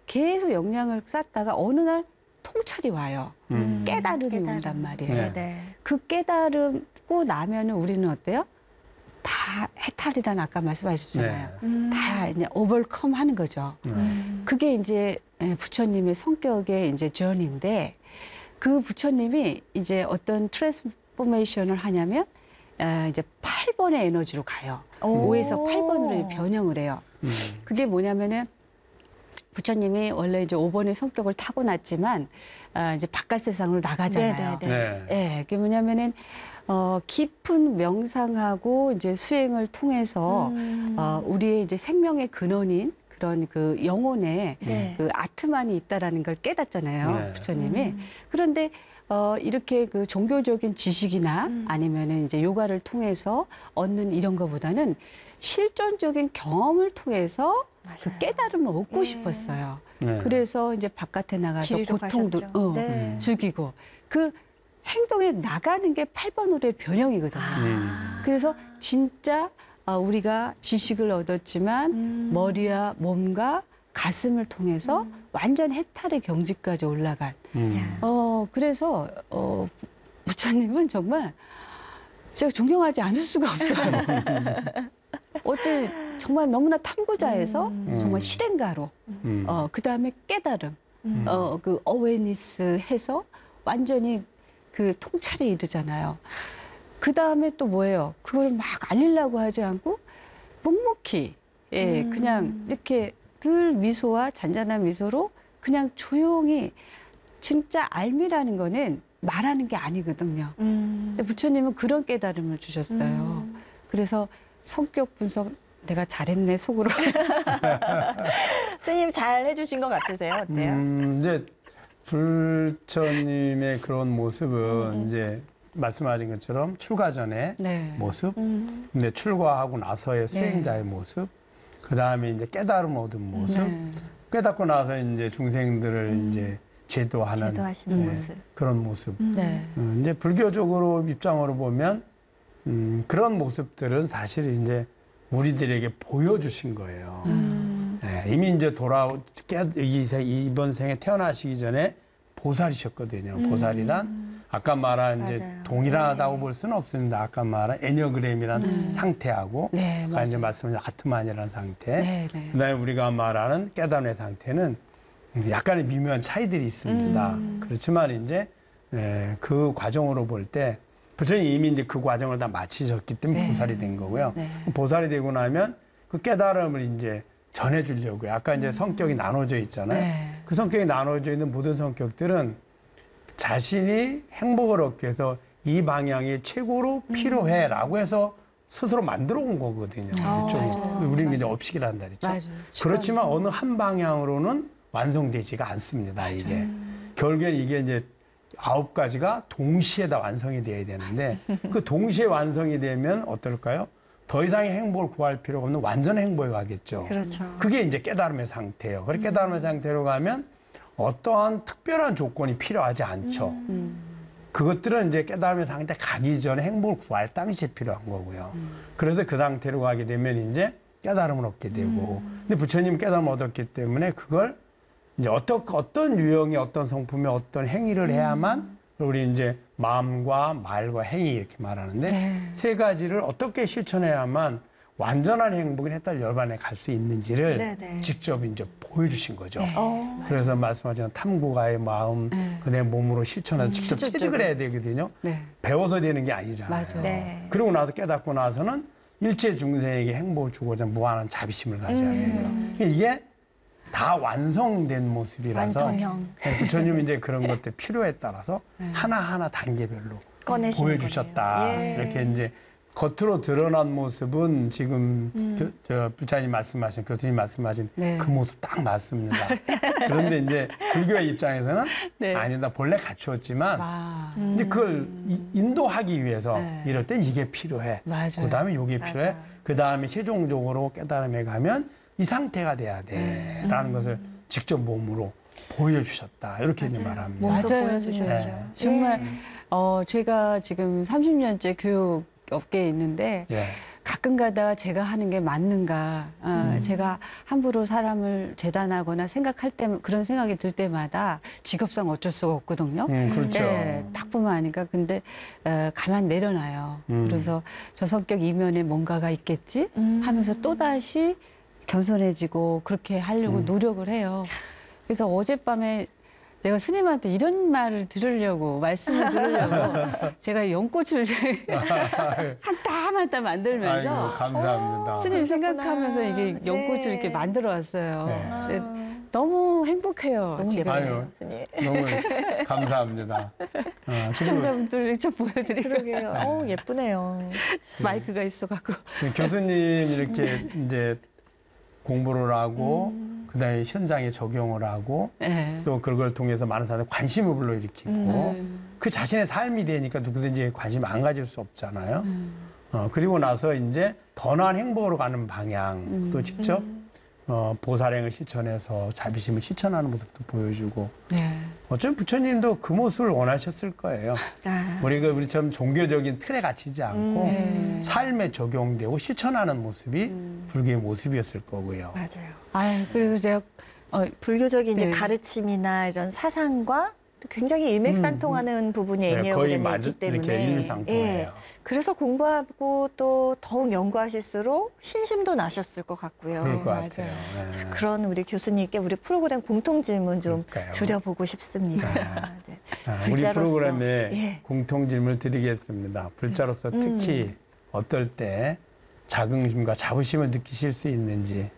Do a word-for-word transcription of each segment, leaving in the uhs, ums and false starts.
계속 영향을 쌓다가 어느 날 통찰이 와요. 음. 깨달음이 깨달음. 온단 말이에요. 네. 네. 그 깨달음고 나면은 우리는 어때요? 다 해탈이란 아까 말씀하셨잖아요. 네. 음. 다 이제 오버컴 하는 거죠. 음. 그게 이제 부처님의 성격의 이제 전인데 그 부처님이 이제 어떤 트랜스포메이션을 하냐면 이제 팔 번의 에너지로 가요. 오. 오에서 팔 번으로 변형을 해요. 음. 그게 뭐냐면은 부처님이 원래 이제 오 번의 성격을 타고났지만 이제 바깥 세상으로 나가잖아요. 네네네. 네. 예, 그게 뭐냐면은 어, 깊은 명상하고 이제 수행을 통해서 음. 어, 우리의 이제 생명의 근원인 그런 그 영혼에 네. 그 아트만이 있다라는 걸 깨닫잖아요, 네. 부처님이. 음. 그런데 어, 이렇게 그 종교적인 지식이나 음. 아니면은 이제 요가를 통해서 얻는 이런 거보다는 실존적인 경험을 통해서 그 맞아요. 깨달음을 얻고 예. 싶었어요. 네. 그래서 이제 바깥에 나가서 길이로 고통도 가셨죠. 어, 네. 즐기고 그 행동에 나가는 게 팔 번으로의 변형이거든요. 음. 그래서 진짜 어, 우리가 지식을 얻었지만 음. 머리와 몸과 가슴을 통해서 음. 완전 해탈의 경지까지 올라간. 음. 어 그래서 어, 부처님은 정말 제가 존경하지 않을 수가 없어요. 어째 정말 너무나 탐구자에서 음. 정말 실행가로 음. 어, 그다음에 깨달음, 음. 어, 그 어웨니스 해서 완전히 그 통찰에 이르잖아요. 그 다음에 또 뭐예요? 그걸 막 알리려고 하지 않고 묵묵히, 예, 음. 그냥 이렇게 늘 미소와 잔잔한 미소로 그냥 조용히 진짜 알미라는 거는 말하는 게 아니거든요. 음. 근데 부처님은 그런 깨달음을 주셨어요. 음. 그래서 성격 분석 내가 잘했네 속으로. 스님 잘 해주신 것 같으세요? 어때요? 음, 이제 불처님의 그런 모습은 음. 이제 말씀하신 것처럼 출가 전에 네. 모습, 음. 근데 출가하고 나서의 수행자의 모습, 그 다음에 이제 깨달음 얻은 모습, 네. 깨닫고 나서 이제 중생들을 음. 이제 제도하는 제도하시는 네, 모습. 그런 모습. 음. 네. 어, 이제 불교적으로 입장으로 보면 음, 그런 모습들은 사실 이제 우리들에게 보여주신 거예요. 음. 네, 이미 이제 돌아 깨 이 생- 이번 생에 태어나시기 전에 보살이셨거든요. 음. 보살이란 아까 말한 이제 맞아요. 동일하다고 네. 볼 수는 없습니다. 아까 말한 애니어그램이라는 음. 상태하고 네, 아까 이제 맞아요. 말씀하신 아트만이라는 상태, 네, 네. 그다음에 우리가 말하는 깨달음의 상태는 약간의 미묘한 차이들이 있습니다. 음. 그렇지만 이제 예, 그 과정으로 볼 때 부처님이 이미 이제 그 과정을 다 마치셨기 때문에 네. 보살이 된 거고요. 네. 보살이 되고 나면 그 깨달음을 이제 전해주려고요. 아까 이제 성격이 나눠져 있잖아요. 네. 그 성격이 나눠져 있는 모든 성격들은 자신이 행복을 얻기 위해서 이 방향이 최고로 필요해라고 해서 스스로 만들어 온 거거든요. 아, 이쪽이. 맞아요. 우리는 이제 맞아요. 업식이란다 그랬죠. 맞아요. 그렇지만 어느 한 방향으로는 완성되지가 않습니다. 이게 음. 결국엔 이게 이제 아홉 가지가 동시에 다 완성이 돼야 되는데 그 동시에 완성이 되면 어떨까요? 더 이상의 행복을 구할 필요가 없는 완전 행복에 가겠죠. 그렇죠. 그게 이제 깨달음의 상태예요. 그렇게 깨달음의 상태로 가면 어떠한 특별한 조건이 필요하지 않죠. 음. 그것들은 이제 깨달음의 상태 가기 전에 행복을 구할 당시에 필요한 거고요. 그래서 그 상태로 가게 되면 이제 깨달음을 얻게 되고. 근데 부처님 깨달음을 얻었기 때문에 그걸 이제 어떤, 어떤 유형의 어떤 성품의 어떤 행위를 해야만 우리 이제 마음과 말과 행위 이렇게 말하는데 네. 세 가지를 어떻게 실천해야만 완전한 행복인 해탈 열반에 갈 수 있는지를 네네. 직접 이제 보여주신 거죠. 네. 어. 그래서 말씀하신 탐구가의 마음, 네. 그내 몸으로 실천해서 음, 직접 실질적으로. 체득을 해야 되거든요. 네. 배워서 되는 게 아니잖아요. 맞아요. 네. 그러고 나서 깨닫고 나서는 일체 중생에게 행복을 주고자 무한한 자비심을 가져야 음. 되고요. 그러니까 이게 다 완성된 모습이라서 완성형. 부처님이 이제 그런 것들 필요에 따라서 네. 하나하나 단계별로 꺼내시는 보여주셨다. 거네요. 예. 이렇게 이제 겉으로 드러난 모습은 지금 음. 교, 저 부처님 말씀하신 교수님 말씀하신 네. 그 모습 딱 맞습니다. 그런데 이제 불교의 입장에서는 네. 아니다 본래 갖추었지만 아, 음. 근데 그걸 이- 인도하기 위해서 네. 이럴 땐 이게 필요해. 맞아요. 그 다음에 이게 필요해. 맞아요. 그 다음에 최종적으로 깨달음에 가면 이 상태가 돼야 돼. 라는 것을 직접 몸으로 보여주셨다. 이렇게 이제 맞아요. 말합니다. 몸소 맞아요. 보여주셨죠. 네. 정말 예. 어, 제가 지금 삼십 년째 교육 업계에 있는데 예. 가끔 가다가 제가 하는 게 맞는가, 어, 음. 제가 함부로 사람을 재단하거나 생각할 때 그런 생각이 들 때마다 직업상 어쩔 수가 없거든요. 음, 그렇죠. 네, 딱 보면 아니까 근데 어, 가만 내려놔요. 음. 그래서 저 성격 이면에 뭔가가 있겠지 음. 하면서 또 다시 겸손해지고 그렇게 하려고 음. 노력을 노력을 해요. 그래서 어젯밤에 내가 스님한테 이런 말을 들으려고 말씀을 들으려고 제가 연꽃을 한 땀 한 땀 만들면서 아이고, 감사합니다. 스님 그러셨구나. 생각하면서 이게 연꽃을 네. 이렇게 만들어 왔어요. 네. 아, 네, 너무 행복해요. 너무 지금. 예쁘네요. 아유. 스님. 너무 감사합니다. 어, 그리고 시청자분들 좀 보여드릴까요? 그러게요. 어, 예쁘네요. 마이크가 있어갖고. 교수님 이렇게 이제 공부를 하고 음. 그다음에 현장에 적용을 하고 네. 또 그걸 통해서 많은 사람들 관심을 불러일으키고 음. 그 자신의 삶이 되니까 누구든지 관심 안 가질 수 없잖아요. 음. 어, 그리고 나서 이제 더 나은 행복으로 가는 방향 또 직접 어, 보살행을 실천해서 자비심을 실천하는 모습도 보여주고 네. 어쩌면 부처님도 그 모습을 원하셨을 거예요. 아. 우리가 우리처럼 종교적인 틀에 갇히지 않고 네. 삶에 적용되고 실천하는 모습이 음. 불교의 모습이었을 거고요. 맞아요. 아, 그리고 제가 어, 불교적인 이제 네. 가르침이나 이런 사상과 또 굉장히 일맥상통하는 부분이 네, 거의 애니어그램에 맞 있기 때문에 이렇게 일맥상통해요. 예. 그래서 공부하고 또 더욱 연구하실수록 신심도 나셨을 것 같고요. 그럴 것 맞아요. 같아요. 네. 그런 우리 교수님께 우리 프로그램 공통 질문 좀 그러니까요. 드려보고 싶습니다. 네. 아, 우리 불자로서, 프로그램에 예. 공통 질문을 드리겠습니다. 불자로서 음. 특히 어떨 때 자긍심과 자부심을 느끼실 수 있는지.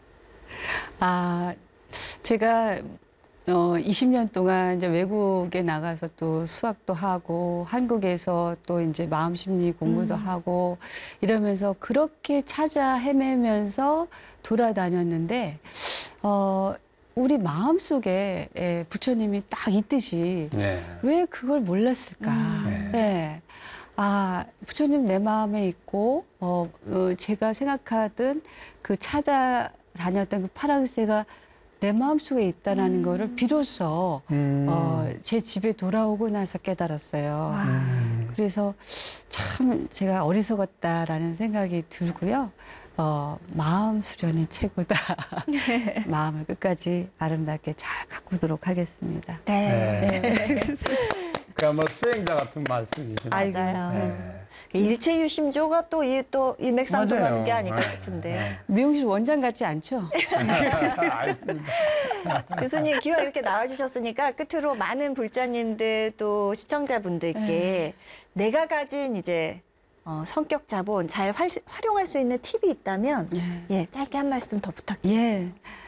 아, 제가 어, 이십 년 동안 이제 외국에 나가서 또 수학도 하고 한국에서 또 이제 마음 심리 공부도 음. 하고 이러면서 그렇게 찾아 헤매면서 돌아다녔는데 어, 우리 마음 속에 예, 부처님이 딱 있듯이 네. 왜 그걸 몰랐을까? 음. 네. 네. 아, 부처님 내 마음에 있고, 어, 어, 제가 생각하던 그 찾아다녔던 그 파랑새가 내 마음속에 있다라는 음. 거를 비로소 음. 어, 제 집에 돌아오고 나서 깨달았어요. 와. 음. 그래서 참 제가 어리석었다라는 생각이 들고요. 어, 마음 수련이 최고다. 마음을 끝까지 아름답게 잘 가꾸도록 하겠습니다. 네. 네. 그야말로 수행자 같은 말씀이시네요. 아이고. 맞아요. 네. 일체유심조가 또 이 또 일맥상통하는 맞아요. 게 아닐까 네. 싶은데 미용실 원장 같지 않죠? 알겠습니다. 교수님 기왕 이렇게 나와주셨으니까 끝으로 많은 불자님들 또 시청자분들께 내가 가진 이제 어, 성격 자본 잘 활, 활용할 수 있는 팁이 있다면 네. 예 짧게 한 말씀 더 부탁드립니다. 예.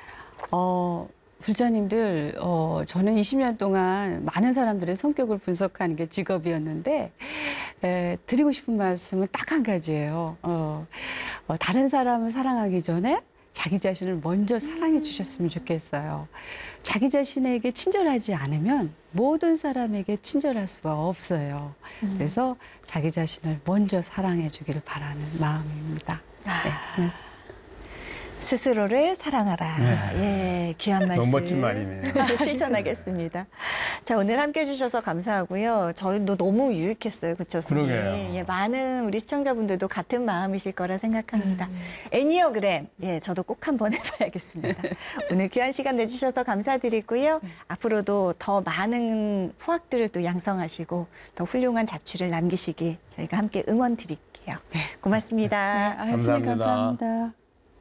어, 불자님들, 어, 저는 이십 년 동안 많은 사람들의 성격을 분석하는 게 직업이었는데, 에, 드리고 싶은 말씀은 딱 한 가지예요. 어, 어, 다른 사람을 사랑하기 전에 자기 자신을 먼저 사랑해 주셨으면 좋겠어요. 자기 자신에게 친절하지 않으면 모든 사람에게 친절할 수가 없어요. 음. 그래서 자기 자신을 먼저 사랑해 주기를 바라는 마음입니다. 아, 네, 고맙습니다. 스스로를 사랑하라. 네. 예, 귀한 말씀. 너무 멋진 말이네요. 실천하겠습니다. 자, 오늘 함께 해주셔서 감사하고요. 저희도 너무 유익했어요. 그쵸, 스님? 그러게요. 예, 많은 우리 시청자분들도 같은 마음이실 거라 생각합니다. 음. 애니어그램, 예, 저도 꼭 한번 해봐야겠습니다. 오늘 귀한 시간 내주셔서 감사드리고요. 앞으로도 더 많은 후학들을 또 양성하시고 더 훌륭한 자취를 남기시길 저희가 함께 응원 드릴게요. 고맙습니다. 네, 아, 선생님 감사합니다. 감사합니다.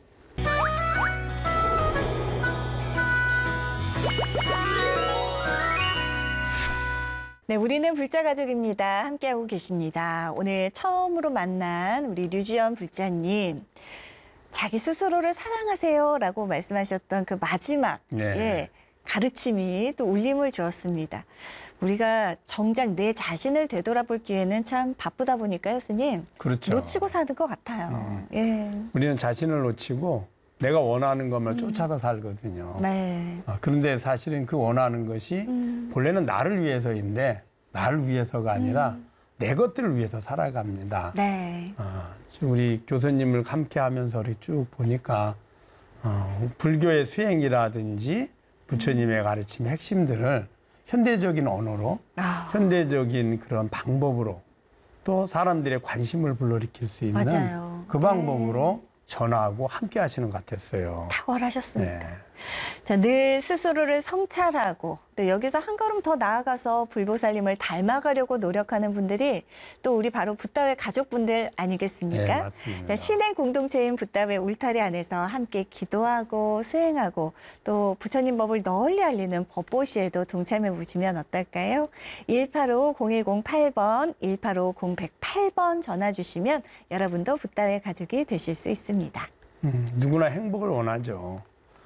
네, 우리는 불자 가족입니다. 함께하고 계십니다. 오늘 처음으로 만난 우리 류지연 불자님. 자기 스스로를 사랑하세요라고 말씀하셨던 그 마지막 네. 예, 가르침이 또 울림을 주었습니다. 우리가 정작 내 자신을 되돌아볼 기회는 참 바쁘다 보니까요, 스님. 그렇죠. 놓치고 사는 것 같아요. 예. 우리는 자신을 놓치고 내가 원하는 것만 쫓아서 살거든요. 네. 아, 그런데 사실은 그 원하는 것이 음. 본래는 나를 위해서인데 나를 위해서가 아니라 내 것들을 위해서 살아갑니다. 네. 아, 우리 교수님을 함께 하면서 우리 쭉 보니까 어, 불교의 수행이라든지 부처님의 가르침의 핵심들을 현대적인 언어로 아, 현대적인 그런 방법으로 또 사람들의 관심을 불러일으킬 수 있는 맞아요. 그 방법으로 전하고 함께 하시는 것 같았어요. 탁월하셨습니다. 네. 자, 늘 스스로를 성찰하고 또 여기서 한 걸음 더 나아가서 불보살님을 닮아가려고 노력하는 분들이 또 우리 바로 붓다회 가족분들 아니겠습니까? 네, 맞습니다. 자, 신행 공동체인 붓다회 울타리 안에서 함께 기도하고 수행하고 또 부처님 법을 널리 알리는 법보시에도 동참해 보시면 어떨까요? 일팔오 공일공팔 번, 일팔오 공백팔 번 전화 주시면 여러분도 붓다회 가족이 되실 수 있습니다. 음, 누구나 행복을 원하죠.